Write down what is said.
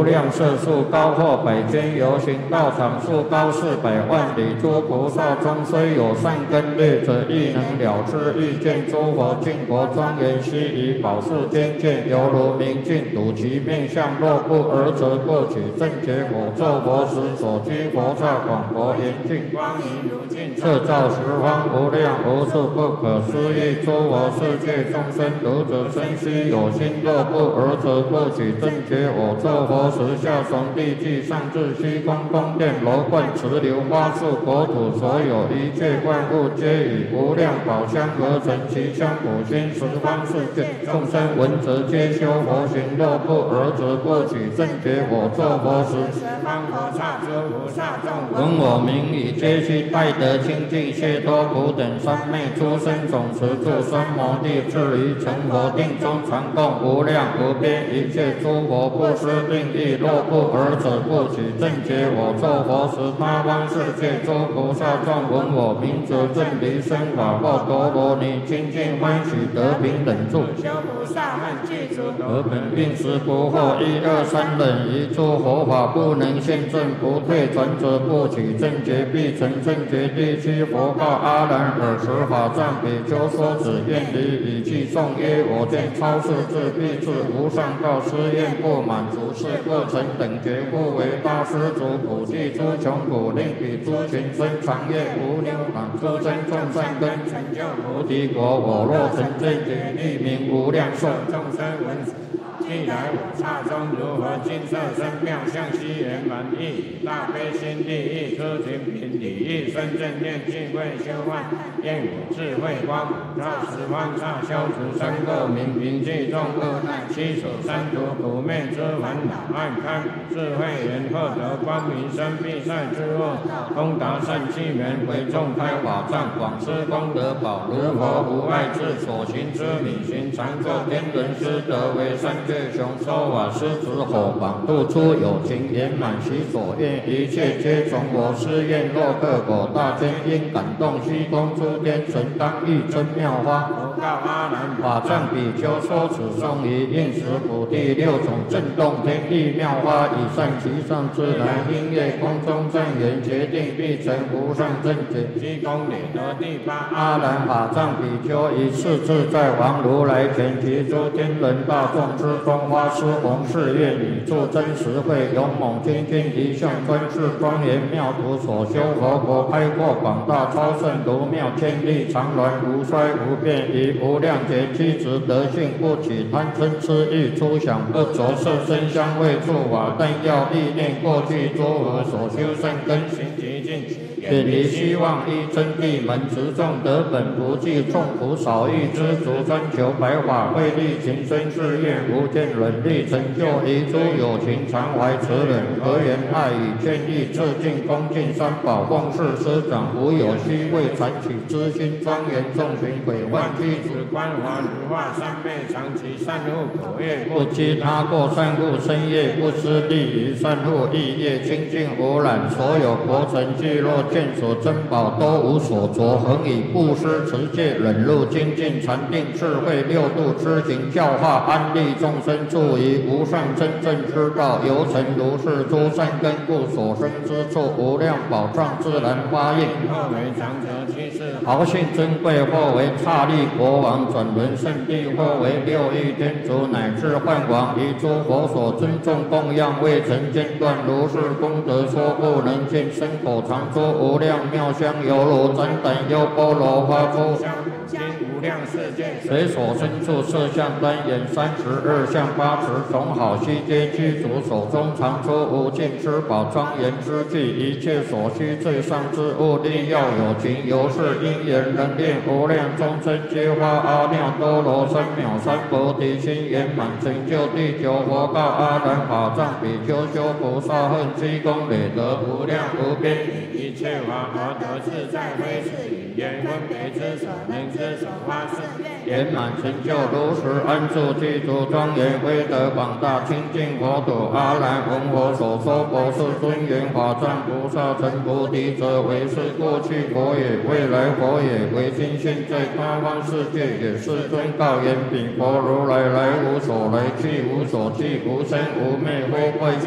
无量色数高或百千游行道场数高400万里，诸菩萨中虽有善根劣者，亦能了知欲见诸佛净国庄严悉以宝树天界，犹如明镜睹其面相。若不尔则过去正觉我作佛时所居佛刹广博严净光明如镜，摄照十方无量无数不可思议诸佛世界众生，如者生须有心。若不尔则过去正觉我作佛时，下从地际上至虚空宫殿楼观池流花树国土，所有一切万物皆以无量宝香而成，其香普熏十方世界众生闻则皆修佛行。若不尔则过去正觉我作佛时，十方佛刹诸菩萨众闻我名语，皆悉拜得清净解脱苦等三昧诸生总持住三摩地，至于成佛定中传供无量无边一切诸佛不施定意。若不尔者不取正觉我作佛时，他方世界诸菩萨众闻我名则正离生法或陀罗尼，清净欢喜得平等住。修菩萨们具足得本并时不惑1、2、3忍，一诸佛法不能现证不退转者，不取正觉必成正觉。第七佛告阿难：尔时法藏比丘说子愿离以记颂曰：我见超世智必至无上道，施愿不满足，是过程等觉，故为大施主普济诸穷苦，令彼诸群生长业无量满诸增众善根，成就菩提国。我若成正觉，立名无量寿。众生闻既来我刹中，如何金色身妙相悉圆满意，大悲心地意，出群品礼意，生正念净慧修幻，愿我智慧光普照十方刹，消除三垢明，平济众恶难，七手三途苦灭之烦恼，暗开智慧眼，获得光明生必赛之恶，通达善气门，为众开法藏，广施功德宝，如佛无碍智，所行之理行常作天人师，得为三界雄说法师子火榜，度出有情圆满其所愿，一切皆从我施愿。若克果大天因感动虚空诸天神，当欲真妙花。佛告阿难：法藏比丘说此颂于应时普第6种震动天地妙花，以善其上自然音乐空中正言，决定必成无上正觉。虚空里得第8阿难法藏比丘以是自在王如来前，提诸天人大众之中，花施弘誓愿，以助真实慧，勇猛精进一向专事庄严妙土，所修佛国开阔广大，超胜如妙千里，常鸾无衰无变，以无量劫七执德性，不起贪嗔痴欲，出想不着色身香味触法，但要意念过去诸佛所修善根行极尽，远离希望依真谛门，持众得本不计，众苦少欲知足，专求白法慧力，情深誓愿无间忍力，成就一诸有情常怀慈忍，和言爱语劝义，致敬恭敬三宝，奉事师长，无有虚伪残取之心，庄严众群鬼万具子，观华如化三昧，常其善护口业，不积他过善护身业，不失利于善护意业，清净无染，所有国城聚落见所珍宝都无所着，恒以布施持戒忍辱精进禅定智慧六度知行教化安利众生，助于无上真正之道，由成如是诸善根故，所生之处无量宝藏自然发应。或为长者居士，豪姓尊贵；或为刹利国王，转轮圣地；或为六欲天竺，乃至梵王，以诸佛所尊重供养，未曾间断。如是功德说不能尽，身口常说无量妙香，犹如展胆优波罗花出经无量世界，随所身处色相端严32相8持，种好悉皆具足，手中常出无尽施宝庄严之具，一切所需最上之物，力要有情，由是因缘能令无量众生皆发阿耨多罗三藐三菩提心，圆满成就第9佛告阿难法藏比丘修菩萨恨虚空累得无量无边，一切法而得自在，非是语言分别之所能之所发誓，圆满成就如实安住具足庄严威德广大清净佛土。阿难闻我所说佛是尊严法藏菩萨成菩提者，为是过去佛也，未来佛也，为今现在他方世界也。世尊告言：彼佛如来来无所来，去无所去，无生无灭，非怪